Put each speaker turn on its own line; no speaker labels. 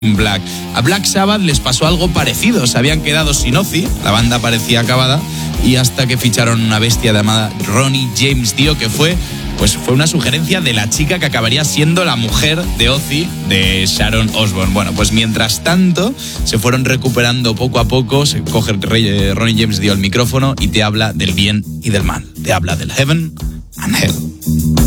Black. A Black Sabbath les pasó algo parecido, se habían quedado sin Ozzy, la banda parecía acabada, y hasta que ficharon una bestia llamada Ronnie James Dio, que fue una sugerencia de la chica que acabaría siendo la mujer de Ozzy, de Sharon Osbourne. Bueno, pues mientras tanto se fueron recuperando poco a poco, se coge Ronnie James Dio el micrófono y te habla del bien y del mal, te habla del heaven and hell.